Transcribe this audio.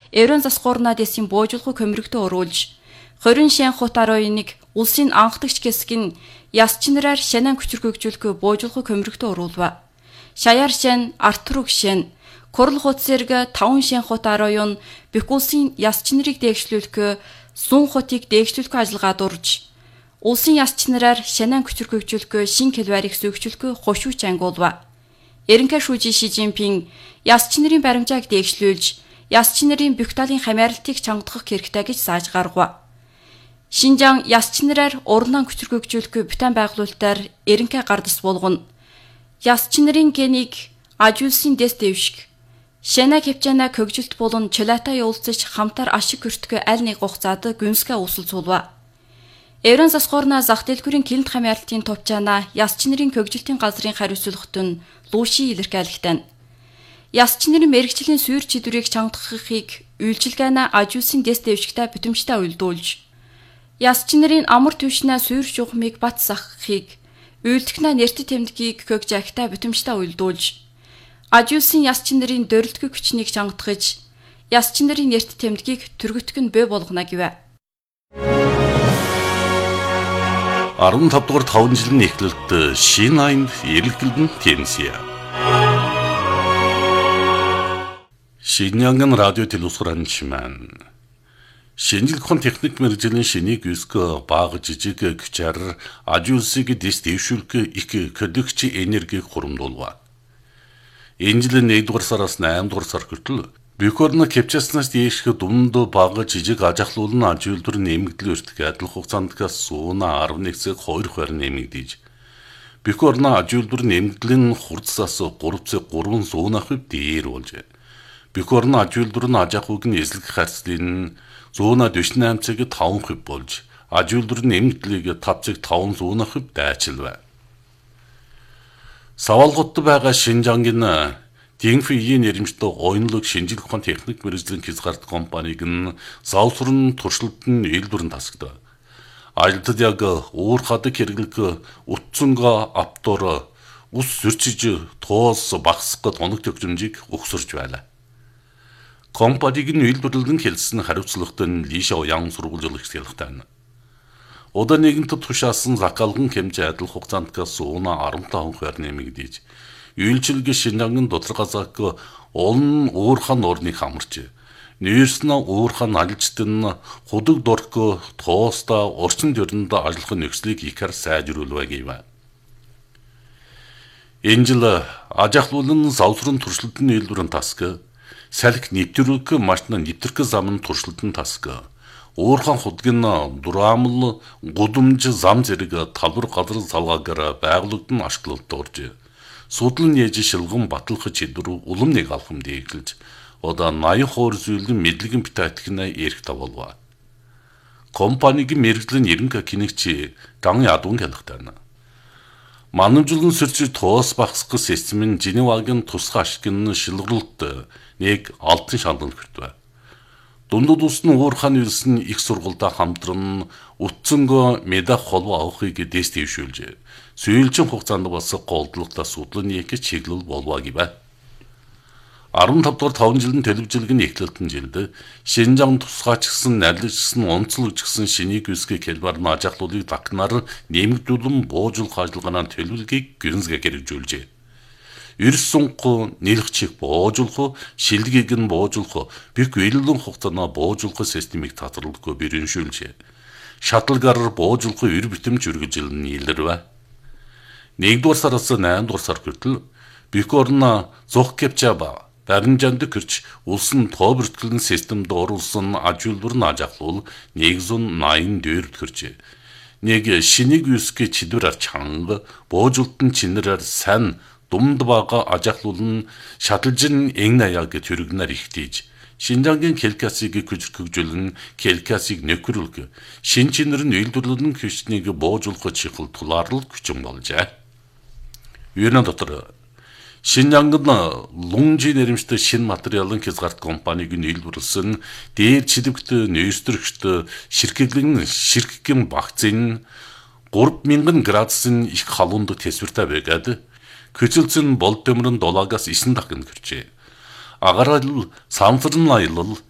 Еврон засгуурнаа дэсийн боожулгүй көмөрөгтөө оруулж, 20 шэн хут 11 улсын анхдагч гэсгэн ясчнараар шанан күчргөгжүүлэхгүй боожулгүй көмөрөгтөө оруулва. Шаяар шэн, Артуруг шэн, Курл хут зэрэг 5 шэн хут 10 бүх улсын ясчнарыг дээгшлүүлэхгүй, сун хотыг дээгшлүүлэхгүй ажиллагаа дурж, улсын ясчнараар шанан күчргөгжүүлэхгүй шин хэлбэрийг сүйгчүүлэхгүй хошууч ангуулва. Эренхэ шүүжи Ши Жинпин ясчнарын баримжааг дээгшлүүлж, ясчнарын бүх талын хамааралтыг чангадах хэрэгтэй гэж зааж гаргав. Шинжаан ясчнараар урнан күчргөгжүүлэхгүй бүтэн байгуулалтаар эренхэ гардас болгоно. Ясчнарын генийг ажуулсан дэс дэвшиг. Шана хэмжээна көгжилт болон чулаатай уулзаж хамтар ашиг хүртгэ аль нэг хугацаад гүнсгэ усал цулва. Еврон засгуурна зах дэлгүүрийн клиент хамаарлтын товчаана ясчнарын көгжилтийн газрын хариуцлагт нь Луши илэрхийлэгтэн. Ясчнарын мэрэгжлийн сүйр чидвэрийг чангадахыг үйлчилгээна ажуулсан дэс дэвшигтэй бүтэмжтэй уйлдуулж, ясчнарын амар түвшнээ сүйр жухмыг бат сахахыг үйлдэхнэ нэртэд тэмдгийг көгжаагтай бүтэмжтэй уйлдуулж, ажуулсан ясчнарын дөрөлтгөө хүчнийг чангадахж, ясчнарын нэртэд тэмдгийг түргэтг нь бий болгоно гэвэ. 15 дугаар 5 жилийн эхлэлд шинэ аянд эргэлдэн тэнсье. Шинэнгэн радио телевизорч маань шинжилгээний техник мэргэжлийн шинийг үсгэ баг жижиг гүчээр ажуулсыг дэс дэвшүүлэх их кодекч энергийг хуримдуулва. Энэ жил 1 дугаар сараас 8 дугаар сар хүртэл Бюкорн кепчаснаас дээшх дунд баг жижиг ажахлуулн ажуулдвар нэмэгдэл өртөг адил хугацаанд сууна 11-2 хувиар нэмэгдэж Бюкорн ажуулдвар нэмэгдлийн хурдсаас 3-3 сууна хувь дээр болж Бюкорн ажуулдвар нь ажахуйг нь эзлэх харьцлын сууна 48 цаг 5 хувь болж ажуулдвар нэмэгдлийг 5 цаг 5 сууна хувь дайчилва. Савалгот байгаа Шинжангийн Динфигийн нэрмжтэй ойнлог шинжилгээний техник мэргэжлийн хязгаарт компаниг нь завсрын туршилтын үйлдвэрэн тасагд. Ажилтад яг уур хадаг хэрэглэх утсанга автор ус зөрчиж тоос багасгах тоног төгжмжийг өгсөрч байлаа. Компаниг нь үйлдвэрлэлэн хэлсэн хариуцлагат нь Лишо Ян сургууль хэлхтэн. Удаа нэгэнт тушаасан закалган хэмжээ адил хугацаанд сууна 15 хувиар нэмэгдэж үйлчилгээ Шинжангийн дутаргазаак олон уурхан орныг хамарч нэрснэ уурхан алжтэн худаг дорк тооста орчин төрөнд ажиллах нөхцөлийг ихэр сайжруулва гэв. Энэ жил ажахлуулан савсрын туршилтын үйлдвэрэн тасг салхи нэвтрүүлэх машин нэвтрэх зам нь туршилтын тасг уурхан худгийн дураамл гудамж зам зэрэг талбар газар салгаагаар байгууллагын ашиглалт орж судлан нээж шилгэн батлах чидвэр улам нэг алхам дэглэж одоо 80% зүйлэн мэдлэгэн битаатгнаа эрх тавуулва. Компаниг мэрэгжлийн эренхэ кинэгч ган ядуун хянахтайна. Манамжлан сөрчид тоос багсгах систем нь Женевагийн тусгай ашигын шилгэрэлт нэг алтан шалганд хүртвэ. Дундад усны уурхааны ирсэн их сургуультай хамтран утсанго медах холбоо авахыг дэс дэвшүүлж сүйэлчин хугацаанд бас голдлоготой судлан нэг чиглэл болваа гэвэ. 15 дугаар 5 жилийн телевизэлгийн эхлэлтэн жилд Шинжаан тусгайчсан нарлагчсан онцлогчсан шинийг үсгэх хэлбэр ажахлуулыг дагнаар нэмэгдүүлэн буужуулах ажиллагааны төлөвлөгөөг гэрнсгэ хэрэгжүүлжээ. Эрс сунх нэлгчих буужуулах, шилдэгийг нь буужуулах, бүх үйлдвэрлэлийн хугацаанд буужуулах системийг татварлахгүй бэрэншүүлжээ. Шатлгаар буужуулах эр битэмж үргэлжлэл нь илэрвэ. 1 дугаар сараас 8 дугаар сар хүртэл Бюкорн зух кепчаба баримжаанд гэрч улсын тоо бүртгэлийн системд оруулсан ажуулдвар нь ажахлуул 180 төрж нэг шинийг үсгэх чидвэрээр чанга буужуултын чинэрээр сайн думд бага ажахлуул нь шаталжин эгнаяаг төрөгнөр ихтийж Шинжангийн келкасыг хөгжүүлэн келкасыг нөхрүүлг шин чинэр нь үйлдвэрлэлийн хүчнийг буужуулах чихэл тулаарлал хүчин болжээ. Юунан дотор Шинжангын лунжи нэрмжтэй шин материалын хязгаарт компаниг нь үйлдвэрлэсэн дээр чилэгт нөөцтөрөгчд ширхэгэн багцын 3000 градусын их халуунд тэсвэртэй байгаад көцөлцөн бол төмөрн 7-аас 9 дахин хүрчээ. Агарал самсрын аялал